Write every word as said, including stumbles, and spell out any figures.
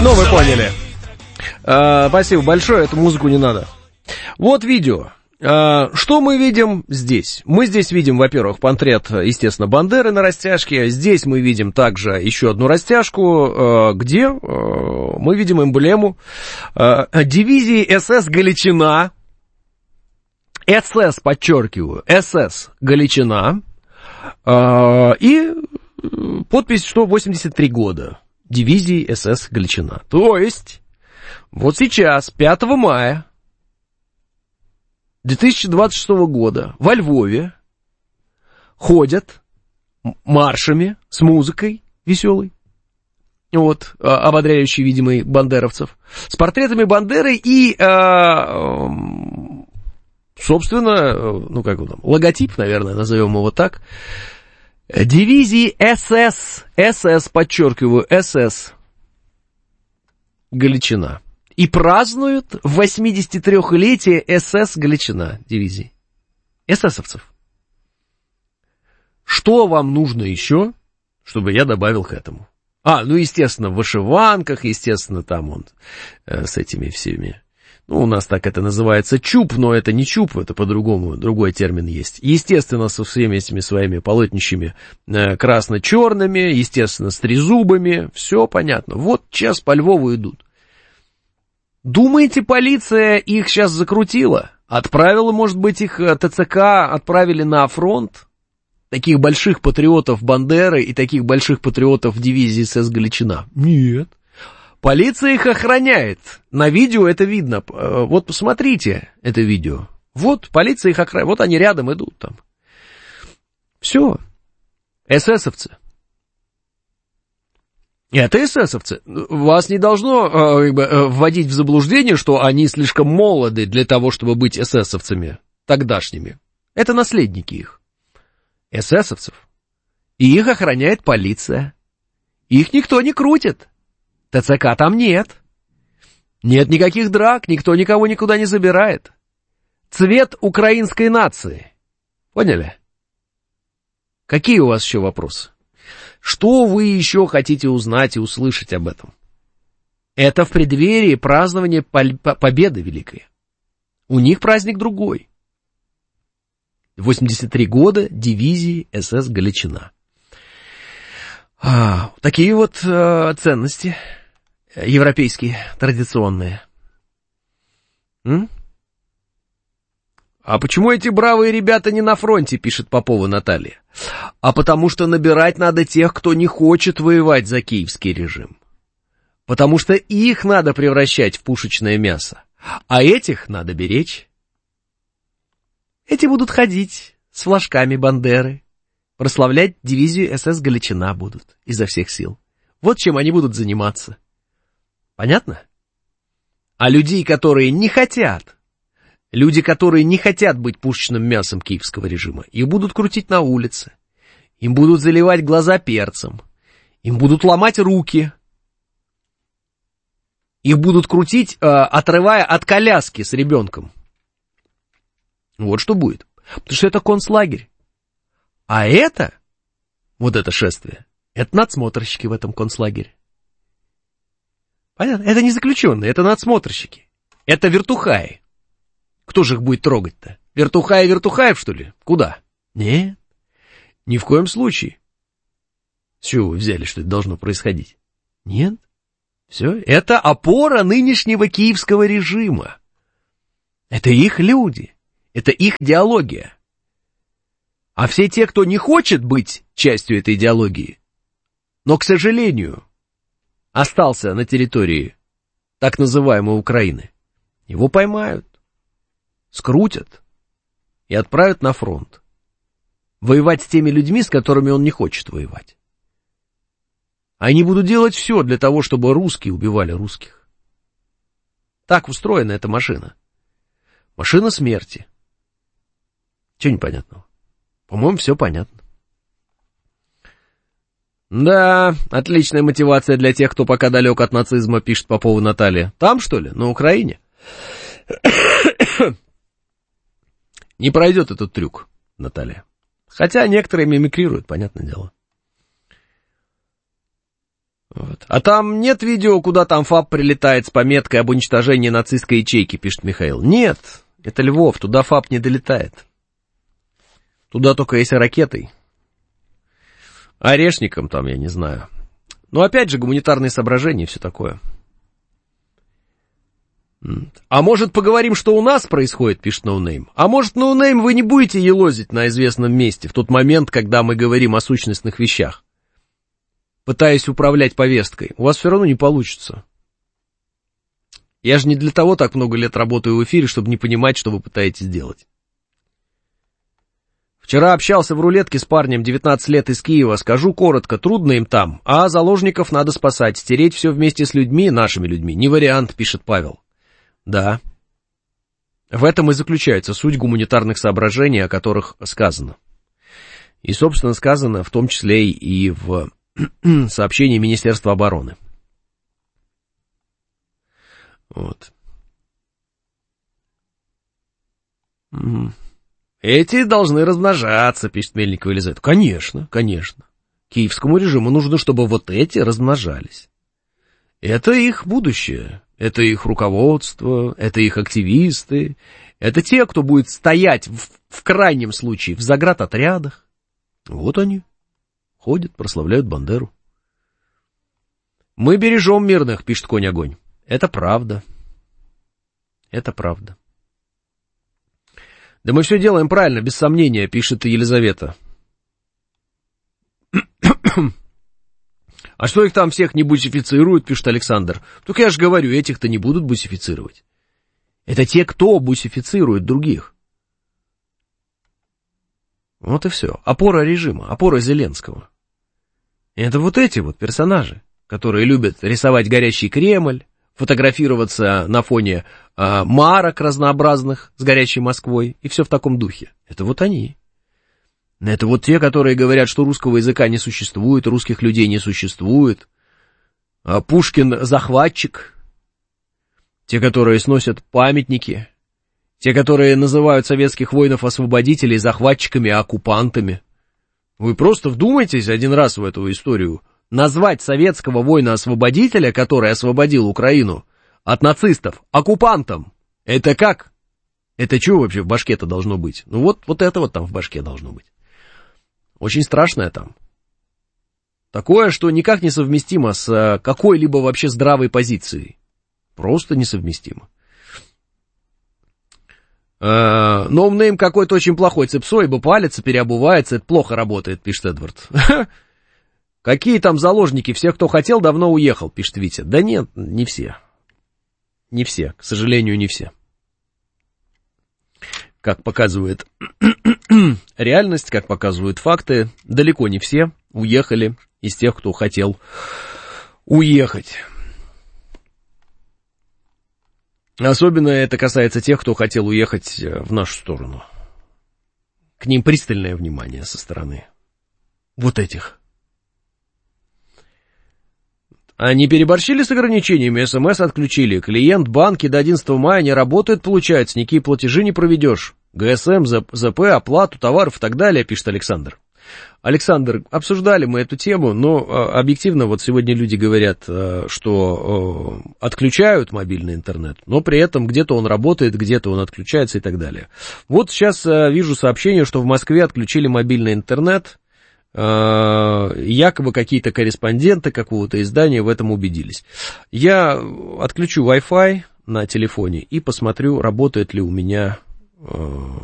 Ну, вы поняли. А, спасибо большое, эту музыку не надо. Вот видео. А, что мы видим здесь? Мы здесь видим, во-первых, портрет, естественно, Бандеры на растяжке. Здесь мы видим также еще одну растяжку, а, где а, мы видим эмблему а, дивизии СС «Галичина». СС, подчеркиваю, СС «Галичина». А, и подпись, что восемьдесят три года. Дивизии СС «Галичина». То есть, вот сейчас, пятого мая две тысячи двадцать шестого года во Львове ходят маршами с музыкой веселой, вот, ободряющей, видимой, бандеровцев, с портретами Бандеры и, а, собственно, ну, как его там, логотип, наверное, назовем его так, дивизии СС, СС, подчеркиваю, СС Галичина. И празднуют восьмидесятитрёхлетие СС Галичина дивизии. эсэсовцев. Что вам нужно еще, чтобы я добавил к этому? А, ну, естественно, в вышиванках, естественно, там он э, с этими всеми. Ну, у нас так это называется чуб, но это не чуб, это по-другому, другой термин есть. Естественно, со всеми этими своими полотнищами э, красно-черными, естественно, с трезубами, все понятно. Вот сейчас по Львову идут. Думаете, полиция их сейчас закрутила? Отправила, может быть, их ТЦК отправили на фронт? Таких больших патриотов Бандеры и таких больших патриотов дивизии СС Галичина? Нет. Полиция их охраняет. На видео это видно. Вот посмотрите это видео. Вот полиция их охраняет. Вот они рядом идут там. Все. эсэсовцы. Это эсэсовцы. Вас не должно как бы, вводить в заблуждение, что они слишком молоды для того, чтобы быть эсэсовцами тогдашними. Это наследники их. Эсэсовцев. И их охраняет полиция. Их никто не крутит. ТЦК там нет. Нет никаких драк, никто никого никуда не забирает. Цвет украинской нации. Поняли? Какие у вас еще вопросы? Что вы еще хотите узнать и услышать об этом? Это в преддверии празднования победы великой. У них праздник другой. восемьдесят три года дивизии СС Галичина. А, такие вот а, ценности европейские, традиционные. М? А почему эти бравые ребята не на фронте, пишет Попова Наталья? А потому что набирать надо тех, кто не хочет воевать за киевский режим. Потому что их надо превращать в пушечное мясо, а этих надо беречь. Эти будут ходить с флажками Бандеры, прославлять дивизию СС Галичина будут изо всех сил. Вот чем они будут заниматься. Понятно? А людей, которые не хотят, люди, которые не хотят быть пушечным мясом киевского режима, их будут крутить на улице, им будут заливать глаза перцем, им будут ломать руки, их будут крутить, э, отрывая от коляски с ребенком. Вот что будет. Потому что это концлагерь. А это, вот это шествие, это надсмотрщики в этом концлагере. Понятно? Это не заключенные, это надсмотрщики. Это вертухаи. Кто же их будет трогать-то? Вертухаи Вертухаев, что ли? Куда? Нет, ни в коем случае. С чего вы взяли, что это должно происходить? Нет. Все, это опора нынешнего киевского режима. Это их люди, это их идеология. А все те, кто не хочет быть частью этой идеологии, но, к сожалению, остался на территории так называемой Украины, его поймают, скрутят и отправят на фронт. Воевать с теми людьми, с которыми он не хочет воевать. Они будут делать все для того, чтобы русские убивали русских. Так устроена эта машина. Машина смерти. Чего непонятного? По-моему, все понятно. Да, отличная мотивация для тех, кто пока далек от нацизма, пишет Попова Наталья. Там, что ли? На Украине? Не пройдет этот трюк, Наталья. Хотя некоторые мимикрируют, понятное дело. Вот. А там нет видео, куда там ФАП прилетает с пометкой об уничтожении нацистской ячейки, пишет Михаил. Нет, это Львов, туда ФАП не долетает. Туда только если ракетой. Орешником там, я не знаю. Но опять же, гуманитарные соображения и все такое. А может, поговорим, что у нас происходит, пишет NoName. А может, NoName, вы не будете елозить на известном месте в тот момент, когда мы говорим о сущностных вещах, пытаясь управлять повесткой. У вас все равно не получится. Я же не для того так много лет работаю в эфире, чтобы не понимать, что вы пытаетесь делать. Вчера общался в рулетке с парнем, девятнадцать лет, из Киева. Скажу коротко, трудно им там, а заложников надо спасать. Стереть все вместе с людьми, нашими людьми, не вариант, пишет Павел. Да. В этом и заключается суть гуманитарных соображений, о которых сказано. И, собственно, сказано в том числе и в сообщении Министерства обороны. Вот. Эти должны размножаться, пишет Мельникова Елизавета. Конечно, конечно. Киевскому режиму нужно, чтобы вот эти размножались. Это их будущее, это их руководство, это их активисты, это те, кто будет стоять в, в крайнем случае в заградотрядах. Вот они ходят, прославляют Бандеру. Мы бережем мирных, пишет Конь-Огонь. Это правда. Это правда. Да мы все делаем правильно, без сомнения, пишет Елизавета. А что их там всех не бусифицируют, пишет Александр. Только я же говорю, этих-то не будут бусифицировать. Это те, кто бусифицирует других. Вот и все. Опора режима, опора Зеленского. И это вот эти вот персонажи, которые любят рисовать горящий Кремль, фотографироваться на фоне а, марок разнообразных с горящей Москвой, и все в таком духе. Это вот они. Это вот те, которые говорят, что русского языка не существует, русских людей не существует. А Пушкин захватчик. Те, которые сносят памятники. Те, которые называют советских воинов-освободителей захватчиками и оккупантами. Вы просто вдумайтесь один раз в эту историю. Назвать советского воина-освободителя, который освободил Украину от нацистов, оккупантом. Это как? Это что вообще в башке-то должно быть? Ну вот, вот это вот там в башке должно быть. Очень страшное там. Такое, что никак не совместимо с какой-либо вообще здравой позицией. Просто несовместимо. Ноунейм какой-то очень плохой цепсой, ибо палится, переобувается, это плохо работает, пишет Эдвард. Какие там заложники? Всех, кто хотел, давно уехал, пишет Витя. Да нет, не все. Не все, к сожалению, не все. Как показывает реальность, как показывают факты, далеко не все уехали из тех, кто хотел уехать. Особенно это касается тех, кто хотел уехать в нашу сторону. К ним пристальное внимание со стороны вот этих. Они переборщили с ограничениями, СМС отключили. Клиент банки до одиннадцатого мая не работает, получается, никакие платежи не проведешь. ГСМ, ЗП, оплату товаров и так далее, пишет Александр. Александр, обсуждали мы эту тему, но объективно вот сегодня люди говорят, что отключают мобильный интернет, но при этом где-то он работает, где-то он отключается и так далее. Вот сейчас вижу сообщение, что в Москве отключили мобильный интернет. Якобы какие-то корреспонденты какого-то издания в этом убедились. Я отключу Wi-Fi на телефоне и посмотрю, работает ли у меня